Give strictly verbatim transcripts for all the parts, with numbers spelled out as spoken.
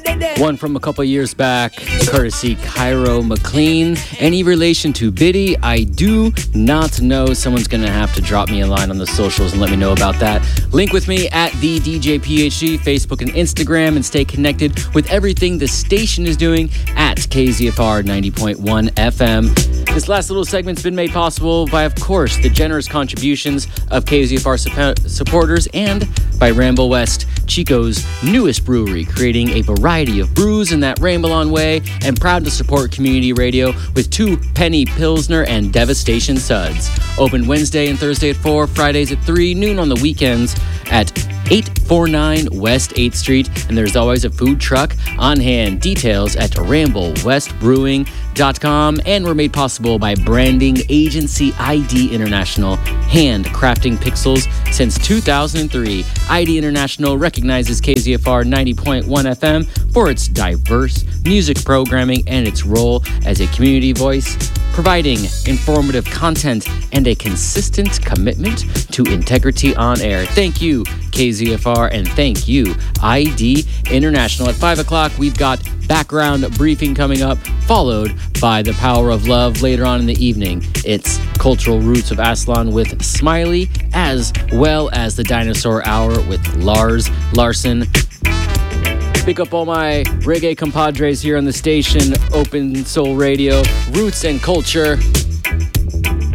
One from a couple years back, courtesy Cairo McLean. Any relation to Biddy? I do not know. Someone's going to have to drop me a line on the socials and let me know about that. Link with me at the D J P H D, Facebook and Instagram, and stay connected with everything the station is doing at K Z F R ninety point one F M. This last little segment's been made possible by, of course, the generous contributions of K Z F R sup- supporters and by Ramble West, Chico's newest brewery, creating a variety of brews in that Ramblon way, and proud to support community radio with two Penny Pilsner and Devastation Suds. Open Wednesday and Thursday at four, Fridays at three, noon on the weekends at eight forty-nine West eighth Street, and there's always a food truck on hand. Details at ramble west brewing dot com, and were made possible by branding agency I D International, handcrafting pixels since two thousand three. I D International recognizes K Z F R ninety point one F M for its diverse music programming and its role as a community voice, providing informative content and a consistent commitment to integrity on air. Thank you, K Z F R, and thank you, I D International. At five o'clock, we've got background briefing coming up, followed by The Power of Love later on in the evening. It's Cultural Roots of Aslan with Smiley, as well as the Dinosaur Hour with Lars Larson. Pick up all my reggae compadres here on the station, Open Soul Radio, Roots and Culture,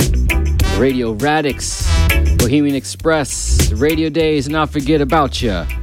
Radio Radix, Bohemian Express, Radio Days, Not Forget About Ya.